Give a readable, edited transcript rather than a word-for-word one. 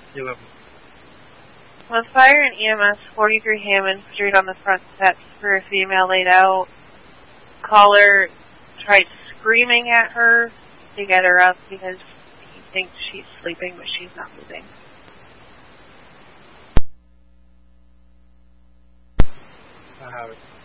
Do it. With fire and EMS, 43 Hammond Street on the front steps for a female laid out. Caller tried screaming at her to get her up because he thinks she's sleeping, but she's not moving. I have it.